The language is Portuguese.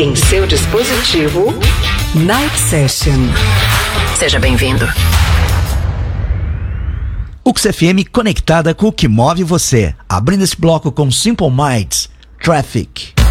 Em seu dispositivo, Night Session. Seja bem-vindo. UX FM conectada com o que move você. Abrindo esse bloco com Simple Minds, Traffic.